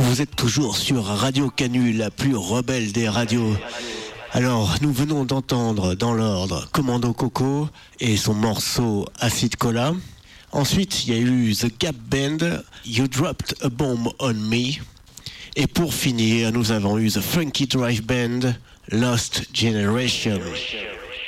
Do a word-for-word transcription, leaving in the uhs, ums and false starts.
Vous êtes toujours sur Radio Canu, la plus rebelle des radios. Alors, nous venons d'entendre dans l'ordre Commando Coco et son morceau Acid Cola. Ensuite, il y a eu The Gap Band, You Dropped a Bomb on Me. Et pour finir, nous avons eu The Funky Drive Band, Lost Generation.